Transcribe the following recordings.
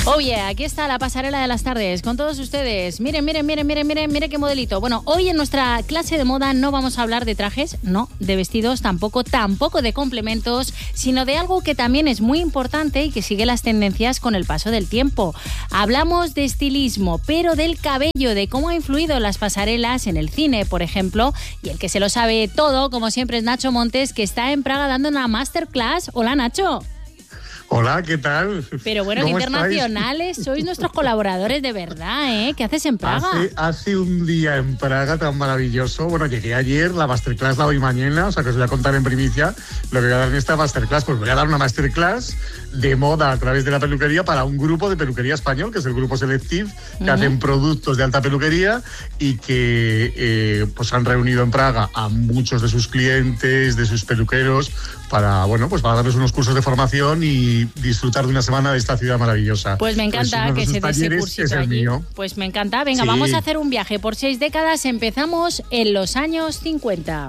Oh yeah, aquí está la pasarela de las tardes con todos ustedes. Miren qué modelito. Bueno, hoy en nuestra clase de moda no vamos a hablar de trajes, no, de vestidos tampoco de complementos, sino de algo que también es muy importante y que sigue las tendencias con el paso del tiempo. Hablamos de estilismo, pero del cabello, de cómo ha influido las pasarelas en el cine, por ejemplo, y el que se lo sabe todo, como siempre, es Nacho Montes, que está en Praga dando una masterclass. Hola, Nacho. Hola, ¿qué tal? Pero bueno, internacionales, sois nuestros colaboradores de verdad, ¿eh? ¿Qué haces en Praga? Hace un día en Praga tan maravilloso. Bueno, llegué ayer, la masterclass la doy mañana, o sea que os voy a contar en primicia lo que voy a dar en esta masterclass. Pues voy a dar una masterclass de moda a través de la peluquería para un grupo de peluquería español, que es el Grupo Selective, que hacen productos de alta peluquería y que pues han reunido en Praga a muchos de sus clientes, de sus peluqueros, para darles unos cursos de formación y disfrutar de una semana de esta ciudad maravillosa. Pues me encanta que se dé ese cursito allí. Mío. Pues me encanta. Venga, sí. Vamos a hacer un viaje por 6 décadas. Empezamos en los años 50.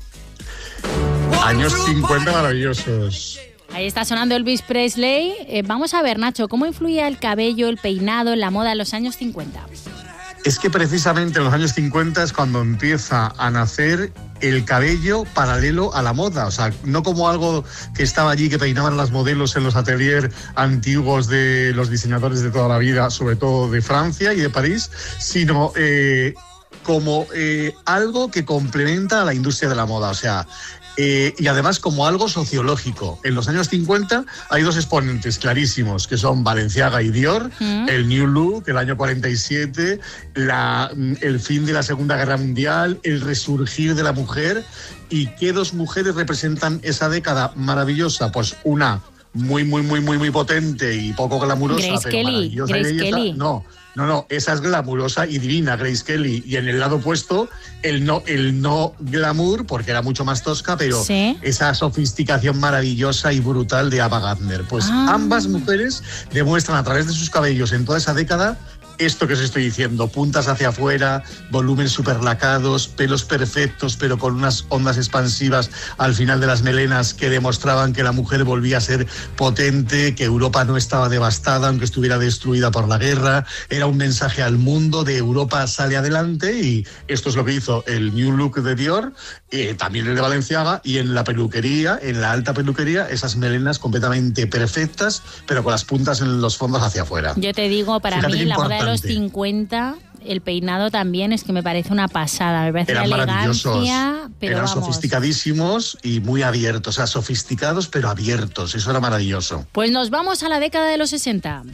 Años 50 maravillosos. Ahí está sonando Elvis Presley. Vamos a ver, Nacho, ¿cómo influía el cabello, el peinado en la moda en los años 50? Es que precisamente en los años 50 es cuando empieza a nacer el cabello paralelo a la moda, o sea, no como algo que estaba allí, que peinaban las modelos en los ateliers antiguos de los diseñadores de toda la vida, sobre todo de Francia y de París, sino como algo que complementa a la industria de la moda, o sea, y además como algo sociológico. En los años 50 hay dos exponentes clarísimos, que son Balenciaga y Dior, el New Look, el año 47, el fin de la Segunda Guerra Mundial, el resurgir de la mujer. ¿Y qué dos mujeres representan esa década maravillosa? Pues una muy potente y poco glamurosa, Grace pero Kelly, maravillosa. Grace Kelly. No, esa es glamurosa y divina, Grace Kelly. Y en el lado opuesto, el no glamour, porque era mucho más tosca, pero ¿sí? Esa sofisticación maravillosa y brutal de Ava Gardner. Pues ambas mujeres demuestran a través de sus cabellos en toda esa década esto que os estoy diciendo: puntas hacia afuera, volúmenes superlacados, pelos perfectos, pero con unas ondas expansivas al final de las melenas que demostraban que la mujer volvía a ser potente, que Europa no estaba devastada, aunque estuviera destruida por la guerra. Era un mensaje al mundo de Europa sale adelante, y esto es lo que hizo el New Look de Dior, también el de Balenciaga, y en la peluquería, en la alta peluquería, esas melenas completamente perfectas, pero con las puntas en los fondos hacia afuera. Yo te digo, para mí la moda de los 50, el peinado también es que me parece una pasada, me parece eran una elegancia, pero eran sofisticadísimos y muy abiertos, o sea, sofisticados pero abiertos, eso era maravilloso. Pues nos vamos a la década de los 60.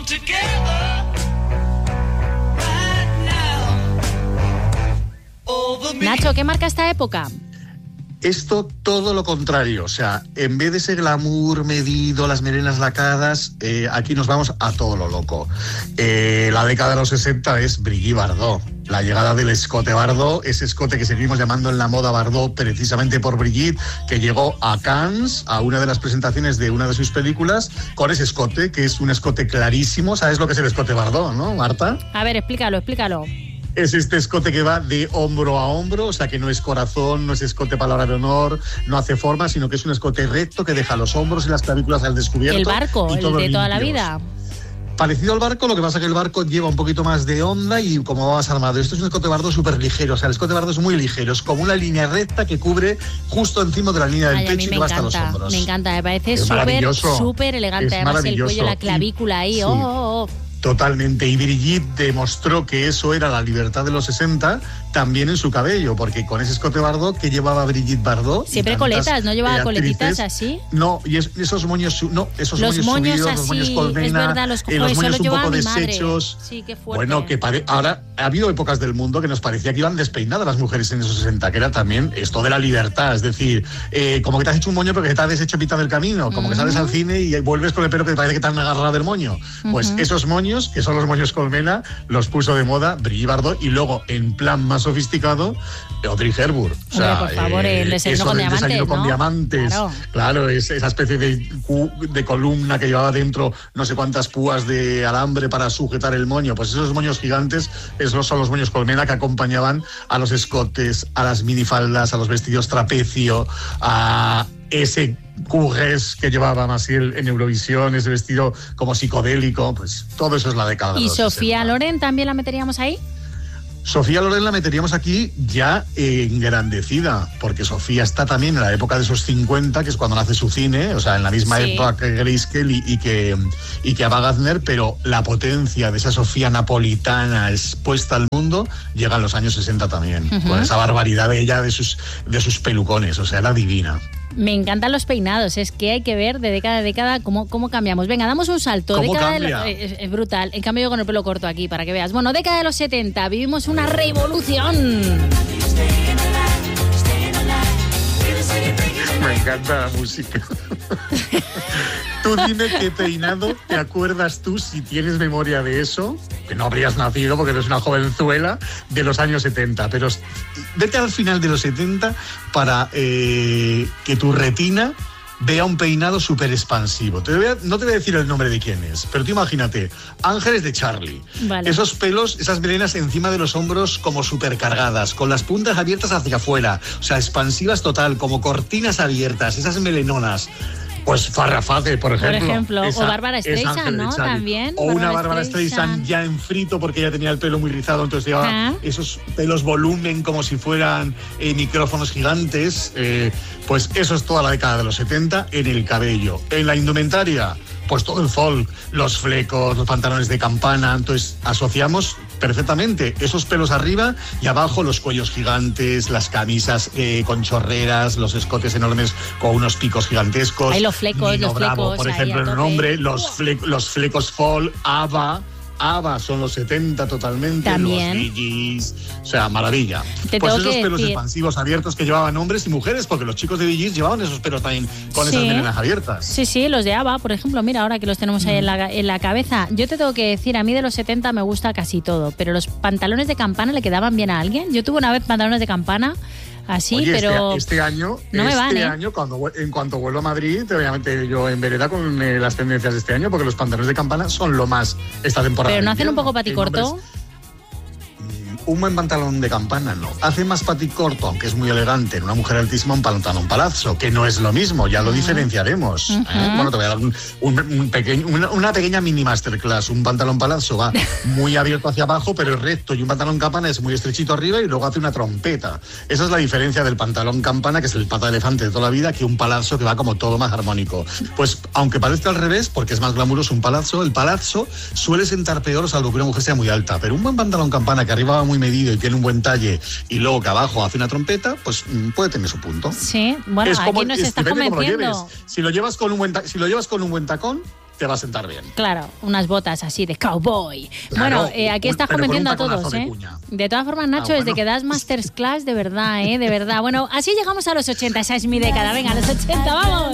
Nacho, ¿qué marca esta época? Esto todo lo contrario, o sea, en vez de ese glamour medido, las melenas lacadas, aquí nos vamos a todo lo loco. La década de los 60 es Brigitte Bardot, la llegada del escote Bardot, ese escote que seguimos llamando en la moda Bardot precisamente por Brigitte, que llegó a Cannes, a una de las presentaciones de una de sus películas, con ese escote, que es un escote clarísimo. ¿Sabes lo que es el escote Bardot, no, Marta? A ver, explícalo. Es este escote que va de hombro a hombro, o sea que no es corazón, no es escote palabra de honor, no hace forma, sino que es un escote recto que deja los hombros y las clavículas al descubierto. El barco, el de limpios. Toda la vida. Parecido al barco, lo que pasa es que el barco lleva un poquito más de onda y como va más armado. Esto es un escote Bardot súper ligero, o sea, el escote Bardot es muy ligero, es como una línea recta que cubre justo encima de la línea del pecho y que va hasta los hombros. Me encanta, me parece súper elegante, además el cuello, la clavícula ahí, sí. Totalmente, y Brigitte demostró que eso era la libertad de los 60 también en su cabello, porque con ese escote Bardot que llevaba Brigitte Bardot... Siempre coletas, ¿no llevaba coletitas así? No, y esos moños, esos moños subidos, así, los moños colmena, es verdad, los moños un poco deshechos. Sí, qué fuerte. Bueno, ahora ha habido épocas del mundo que nos parecía que iban despeinadas las mujeres en esos 60, que era también esto de la libertad, es decir, como que te has hecho un moño pero que te has deshecho a mitad del camino, como que sales al cine y vuelves con el pelo que te parece que te han agarrado del moño. Pues esos moños, que son los moños colmena, los puso de moda Brigitte Bardot, y luego, en plan más sofisticado, Audrey Hepburn. O sea, por favor, el desayuno con diamantes, ¿no? Claro, es esa especie de columna que llevaba dentro no sé cuántas púas de alambre para sujetar el moño. Pues esos moños gigantes, esos son los moños colmena que acompañaban a los escotes, a las minifaldas, a los vestidos trapecio, a ese Courrés que llevaba Maciel en Eurovisión, ese vestido como psicodélico, pues todo eso es la década de los 60. ¿Y Sofía Loren también la meteríamos ahí? Sofía Loren la meteríamos aquí ya engrandecida, porque Sofía está también en la época de esos 50, que es cuando nace su cine, o sea, en la misma época que Grace Kelly y que Ava Gardner, pero la potencia de esa Sofía napolitana expuesta al mundo llega en los años 60 también, con esa barbaridad de ella, de sus pelucones, o sea, era divina. Me encantan los peinados, es que hay que ver de década a década cómo cambiamos. Venga, damos un salto. ¿Cómo década cambia? Es brutal. En cambio yo con el pelo corto aquí, para que veas. Bueno, década de los 70, vivimos una revolución. Me encanta la música. Tú dime qué peinado te acuerdas tú, si tienes memoria de eso, que no habrías nacido porque eres una jovenzuela, de los años 70, pero vete al final de los 70 para que tu retina vea un peinado súper expansivo. No te voy a decir el nombre de quién es, pero tú imagínate, Ángeles de Charlie. Vale. Esos pelos, esas melenas encima de los hombros como súper cargadas, con las puntas abiertas hacia afuera, o sea, expansivas total, como cortinas abiertas, esas melenonas. Pues Farrah Fawcett, por ejemplo. O Bárbara Streisand, ¿no? También. O una Bárbara Streisand ya en frito, porque ella tenía el pelo muy rizado, entonces llevaba esos pelos volumen como si fueran micrófonos gigantes. Pues eso es toda la década de los 70 en el cabello. En la indumentaria, pues todo el folk, los flecos, los pantalones de campana. Entonces asociamos perfectamente esos pelos arriba y abajo los cuellos gigantes, las camisas con chorreras, los escotes enormes con unos picos gigantescos. Ahí los flecos, por ejemplo, el nombre, los flecos folk, ABBA son los 70 totalmente, también. Los Bee Gees, o sea, maravilla. Pues esos pelos expansivos abiertos que llevaban hombres y mujeres, porque los chicos de Bee Gees llevaban esos pelos también con esas melenas abiertas. Sí, los de ABBA, por ejemplo, mira, ahora que los tenemos ahí en la cabeza. Yo te tengo que decir, a mí de los 70 me gusta casi todo, pero los pantalones de campana le quedaban bien a alguien. Yo tuve una vez pantalones de campana así, oye, pero este año, no me van, año, en cuanto vuelvo a Madrid, te voy a meter yo en vereda con las tendencias de este año, porque los pantalones de campana son lo más esta temporada. ¿Pero no hacen un poco paticorto? Un buen pantalón de campana no. Hace más paticorto, aunque es muy elegante, en una mujer altísima, un pantalón palazzo, que no es lo mismo, ya lo diferenciaremos. Bueno, te voy a dar una pequeña mini masterclass. Un pantalón palazzo va muy abierto hacia abajo, pero es recto, y un pantalón campana es muy estrechito arriba y luego hace una trompeta. Esa es la diferencia del pantalón campana, que es el pata de elefante de toda la vida, que un palazzo que va como todo más armónico. Pues, aunque parezca al revés, porque es más glamuroso un palazzo, el palazzo suele sentar peor, salvo que una mujer sea muy alta, pero un buen pantalón campana que arriba va muy medido y tiene un buen talle y luego que abajo hace una trompeta, pues puede tener su punto. Sí, bueno, aquí nos está convenciendo. Si lo llevas con un buen tacón, te va a sentar bien. Claro, unas botas así de cowboy. Claro, bueno, aquí estás convenciendo a todos, ¿eh? De todas formas, Nacho, desde que das masterclass, de verdad, de verdad. Bueno, así llegamos a los 80, esa es mi década. Venga, a los 80, vamos.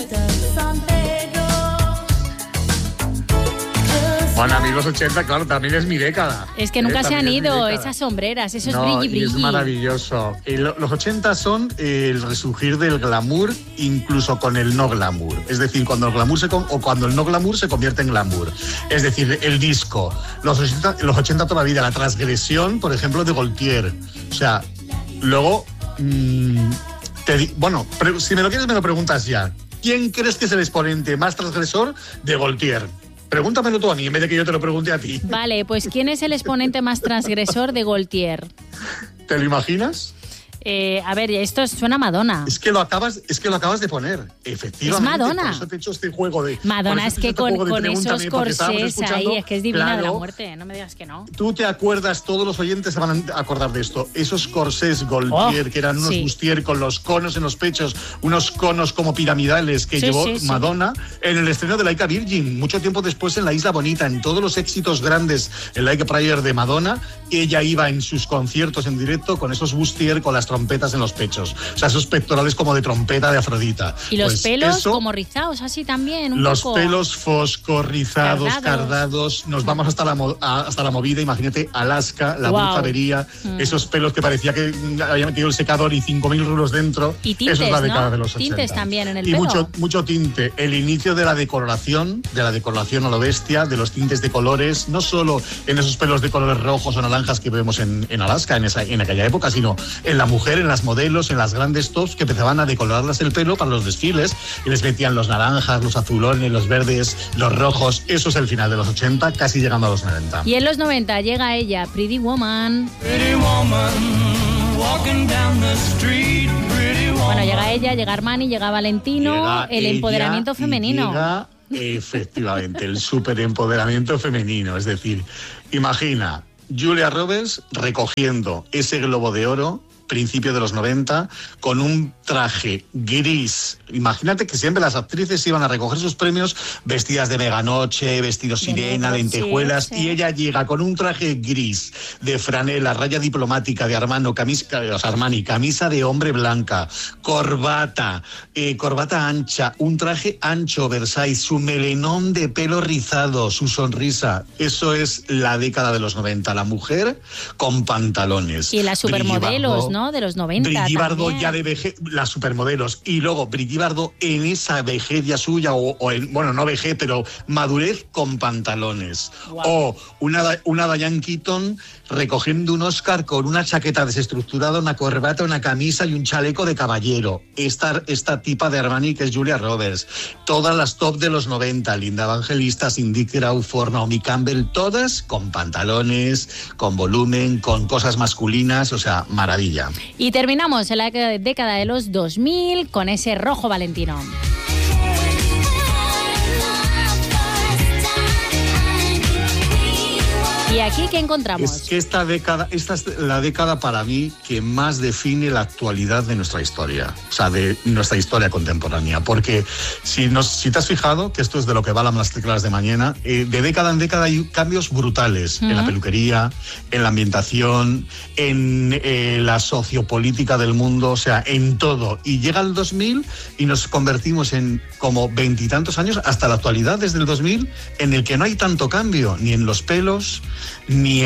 Bueno, a mí los 80, claro, también es mi década. Es que nunca se han ido esas sombreras, esos brilli. Es maravilloso. Los 80 son el resurgir del glamour, incluso con el no glamour. Es decir, cuando el no glamour se convierte en glamour. Es decir, el disco. Los 80 toda la vida, la transgresión, por ejemplo, de Gaultier. O sea, luego, si me lo quieres, me lo preguntas ya. ¿Quién crees que es el exponente más transgresor de Gaultier? Pregúntamelo tú a mí, en vez de que yo te lo pregunte a ti. Vale, pues ¿quién es el exponente más transgresor de Gaultier? ¿Te lo imaginas? A ver, esto suena a Madonna. Es que lo acabas de poner, efectivamente. Es Madonna. Por eso te he hecho este juego de... Madonna, es que con esos corsés ahí, es que es divina de la muerte, no me digas que no. Tú te acuerdas, todos los oyentes se van a acordar de esto, esos corsés Gaultier, que eran unos bustier con los conos en los pechos, unos conos como piramidales que llevó Madonna en el estreno de Like a Virgin, mucho tiempo después en La Isla Bonita, en todos los éxitos grandes, el Like a Prayer de Madonna, ella iba en sus conciertos en directo con esos bustier, con las trompetas en los pechos, o sea, esos pectorales como de trompeta de Afrodita. Y los pelos como rizados, así también, los pelos foscos, rizados, cardados. Nos vamos hasta la movida, imagínate, Alaska, la bruja vería, esos pelos que parecía que había metido el secador y 5.000 rulos dentro. Y tintes, eso es la década de los 80. Tintes también en el pelo. Y mucho tinte. El inicio de la decoloración a lo bestia, de los tintes de colores, no solo en esos pelos de colores rojos o naranjas que vemos en Alaska en aquella época, sino en la mujer mujer, en las modelos, en las grandes tops que empezaban a decolorarlas el pelo para los desfiles y les metían los naranjas, los azulones, los verdes, los rojos. Eso es el final de los 80, casi llegando a los 90. Y en los 90 llega ella, Pretty Woman. Bueno, llega ella, llega Armani, llega Valentino, llega el empoderamiento femenino. Llega, efectivamente, el superempoderamiento femenino. Es decir, imagina Julia Roberts recogiendo ese Globo de Oro, principio de los 90, con un traje gris. Imagínate que siempre las actrices iban a recoger sus premios vestidas de meganoche, vestido sirena, lentejuelas, y ella llega con un traje gris de franela, raya diplomática de Armani, camisa de hombre blanca, corbata ancha, un traje ancho Versailles, su melenón de pelo rizado, su sonrisa. Eso es la década de los 90, la mujer con pantalones. Y las supermodelos, ¿no? De los 90. Brigitte Bardot ya de vejez, las supermodelos, y luego Brigitte Bardot en esa vejez ya suya, bueno, no vejez, pero madurez con pantalones. Wow. O una Diane Keaton recogiendo un Oscar con una chaqueta desestructurada, una corbata, una camisa y un chaleco de caballero. Esta tipa de Armani que es Julia Roberts. Todas las top de los 90, Linda Evangelista, Cindy Crawford, Naomi Campbell, todas con pantalones, con volumen, con cosas masculinas, o sea, maravilla. Y terminamos en la década de los 2000 con ese rojo Valentino. ¿Y aquí qué encontramos? Es que esta es la década para mí que más define la actualidad de nuestra historia, o sea, de nuestra historia contemporánea, porque si te has fijado, que esto es de lo que va la masterclass de mañana, de década en década hay cambios brutales en la peluquería, en la ambientación, en la sociopolítica del mundo, o sea, en todo. Y llega el 2000 y nos convertimos en como 20 y tantos años, hasta la actualidad, desde el 2000, en el que no hay tanto cambio, ni en los pelos, ni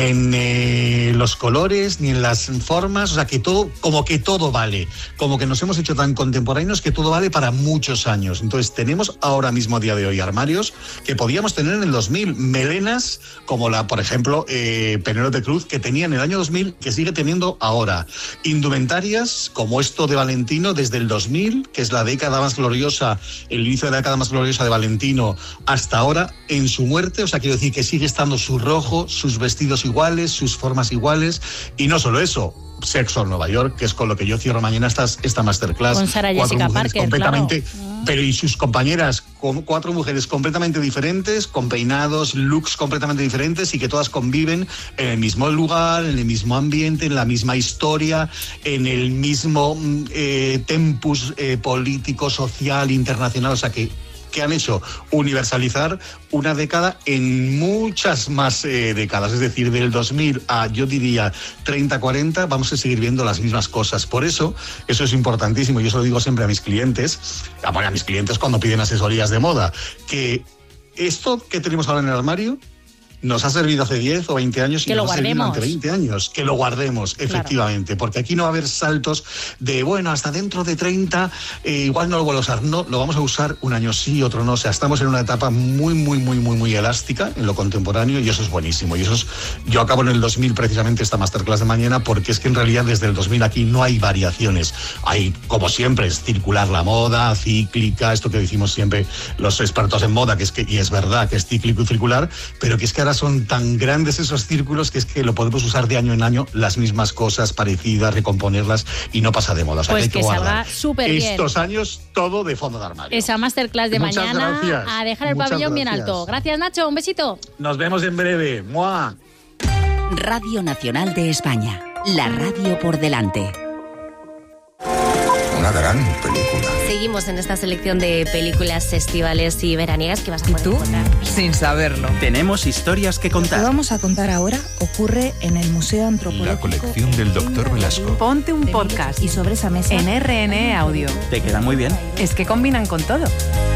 en los colores, ni en las formas, o sea, que todo, como que todo vale, como que nos hemos hecho tan contemporáneos que todo vale para muchos años. Entonces tenemos ahora mismo, a día de hoy, armarios que podíamos tener en el 2000, melenas como la, por ejemplo, Penélope Cruz, que tenía en el año 2000, que sigue teniendo ahora, indumentarias como esto de Valentino desde el 2000, que es la década más gloriosa, el inicio de la década más gloriosa de Valentino, hasta ahora, en su muerte, o sea, quiero decir que sigue estando su rojo, sus vestidos iguales, sus formas iguales, y no solo eso, Sexo en Nueva York, que es con lo que yo cierro mañana esta masterclass. Con Sarah Jessica Parker, completamente, claro. Pero y sus compañeras, con 4 mujeres completamente diferentes, con peinados, looks completamente diferentes, y que todas conviven en el mismo lugar, en el mismo ambiente, en la misma historia, en el mismo tempus político, social, internacional, o sea que han hecho universalizar una década en muchas más décadas. Es decir, del 2000 a, yo diría, 30, 40, vamos a seguir viendo las mismas cosas. Por eso es importantísimo, yo se lo digo siempre a mis clientes cuando piden asesorías de moda, que esto que tenemos ahora en el armario nos ha servido hace 10 o 20 años y nos ha servido durante 20 años. Que lo guardemos, efectivamente, claro. Porque aquí no va a haber saltos de, bueno, hasta dentro de 30, igual no lo vuelvo a usar. No, lo vamos a usar un año sí, otro no. O sea, estamos en una etapa muy elástica en lo contemporáneo, y eso es buenísimo. Y yo acabo en el 2000 precisamente esta masterclass de mañana, porque es que en realidad desde el 2000 aquí no hay variaciones. Hay, como siempre, es circular la moda, cíclica, esto que decimos siempre los expertos en moda, y es verdad que es cíclico y circular, pero que es que ahora son tan grandes esos círculos que es que lo podemos usar de año en año, las mismas cosas parecidas, recomponerlas, y no pasa de moda. O sea, pues que salga súper bien. Estos años todo de fondo de armario. Esa masterclass de mañana, gracias. A dejar el pabellón bien alto. Gracias, Nacho, un besito. Nos vemos en breve. ¡Mua! Radio Nacional de España, la radio por delante. Una gran película. Seguimos en esta selección de películas estivales y veraniegas que vas a poder encontrar. Sin saberlo. Tenemos historias que contar. Lo que vamos a contar ahora ocurre en el Museo Antropológico. La colección del Dr. Velasco. Ponte un podcast. Y sobre esa mesa en RN Audio. Te queda muy bien. Es que combinan con todo.